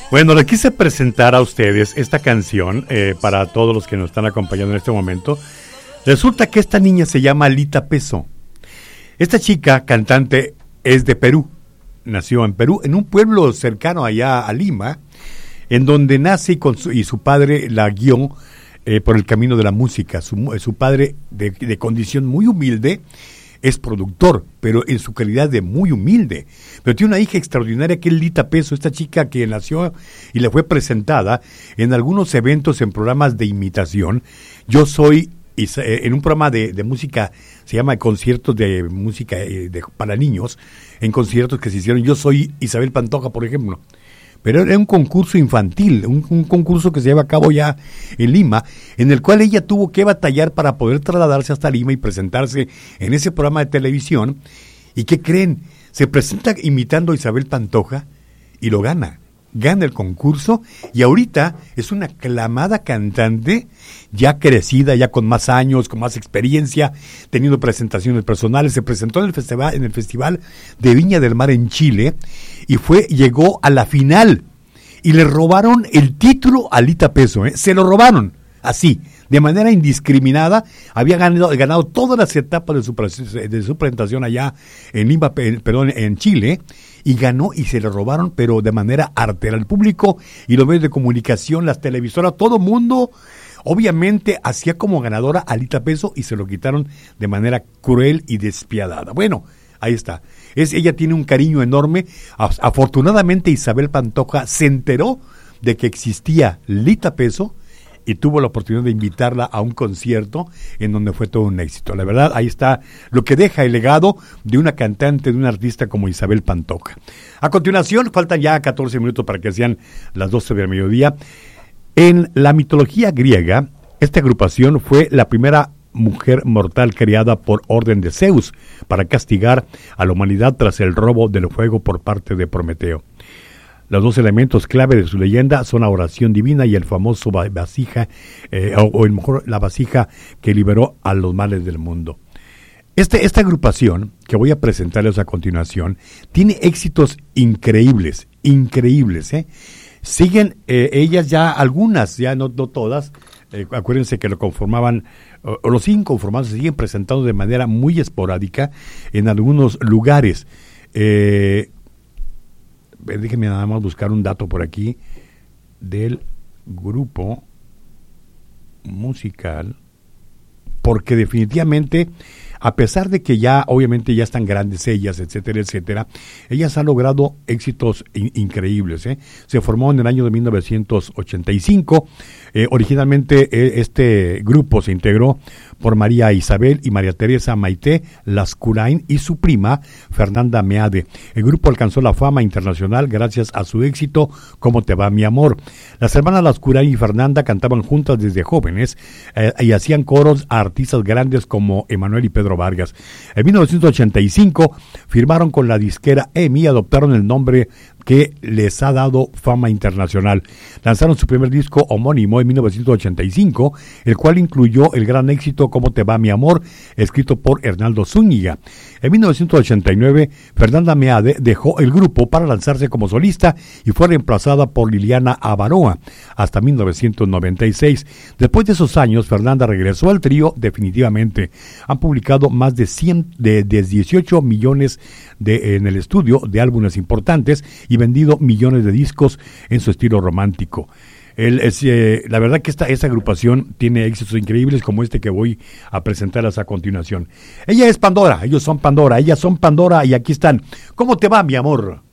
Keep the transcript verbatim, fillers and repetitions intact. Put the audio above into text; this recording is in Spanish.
Bueno, le quise presentar a ustedes esta canción eh, para todos los que nos están acompañando en este momento. Resulta que esta niña se llama Lita Peso. Esta chica, cantante, es de Perú. Nació en Perú, en un pueblo cercano allá a Lima, en donde nace y, con su, y su padre la guió eh, por el camino de la música. Su, su padre, de, de condición muy humilde, es productor, pero en su calidad de muy humilde. Pero tiene una hija extraordinaria que es Lita Peso, esta chica que nació y le fue presentada en algunos eventos, en programas de imitación. Yo soy, en un programa de, de música, se llama conciertos de música de, para niños, en conciertos que se hicieron. Yo soy Isabel Pantoja, por ejemplo. Pero era un concurso infantil, un, un concurso que se lleva a cabo ya en Lima, en el cual ella tuvo que batallar para poder trasladarse hasta Lima y presentarse en ese programa de televisión. ¿Y qué creen? Se presenta imitando a Isabel Pantoja y lo gana. Gana el concurso y ahorita es una aclamada cantante, ya crecida, ya con más años, con más experiencia, teniendo presentaciones personales. Se presentó en el festival, en el festival de Viña del Mar en Chile y fue, llegó a la final y le robaron el título a Lita Peso, ¿eh? Se lo robaron, así, de manera indiscriminada. Había ganado, ganado todas las etapas de su, de su presentación allá en Lima, perdón, en Chile, y ganó y se le robaron, pero de manera arterial. El público y los medios de comunicación, las televisoras, todo mundo, obviamente, hacía como ganadora a Lita Peso y se lo quitaron de manera cruel y despiadada. Bueno, ahí está. Es, ella tiene un cariño enorme. Afortunadamente, Isabel Pantoja se enteró de que existía Lita Peso y tuvo la oportunidad de invitarla a un concierto en donde fue todo un éxito. La verdad, ahí está lo que deja el legado de una cantante, de una artista como Isabel Pantoja. A continuación, faltan ya catorce minutos para que sean las doce del mediodía. En la mitología griega, esta agrupación fue la primera mujer mortal creada por orden de Zeus para castigar a la humanidad tras el robo del fuego por parte de Prometeo. Los dos elementos clave de su leyenda son la oración divina y el famoso vasija, eh, o, o el mejor, la vasija que liberó a los males del mundo. Este, esta agrupación, que voy a presentarles a continuación, tiene éxitos increíbles, increíbles, ¿eh? Siguen eh, ellas ya, algunas, ya no, no todas, eh, acuérdense que lo conformaban, o, o los siguen conformando, se siguen presentando de manera muy esporádica en algunos lugares. Eh, Déjenme nada más buscar un dato por aquí del grupo musical, porque definitivamente, a pesar de que ya, obviamente ya están grandes ellas, etcétera, etcétera, ellas han logrado éxitos in- increíbles, ¿eh? Se formó en el año de mil novecientos ochenta y cinco, eh, originalmente eh, este grupo se integró por María Isabel y María Teresa Maite Lascurain y su prima Fernanda Meade. El grupo alcanzó la fama internacional gracias a su éxito ¿Cómo te va mi amor? Las hermanas Lascurain y Fernanda cantaban juntas desde jóvenes eh, y hacían coros a artistas grandes como Emanuel y Pedro Vargas. En mil novecientos ochenta y cinco firmaron con la disquera E M I y adoptaron el nombre que les ha dado fama internacional. Lanzaron su primer disco homónimo en mil novecientos ochenta y cinco, el cual incluyó el gran éxito ¿Cómo te va mi amor?, escrito por Hernaldo Zúñiga. En mil novecientos ochenta y nueve, Fernanda Meade dejó el grupo para lanzarse como solista y fue reemplazada por Liliana Avaroa hasta mil novecientos noventa y seis. Después de esos años, Fernanda regresó al trío definitivamente. Han publicado más de, cien, de, de dieciocho millones de, en el estudio de álbumes importantes y vendido millones de discos en su estilo romántico. El, es, eh, la verdad que esta, esta agrupación tiene éxitos increíbles como este que voy a presentarles a continuación. Ella es Pandora, ellos son Pandora, ellas son Pandora y aquí están. ¿Cómo te va, mi amor?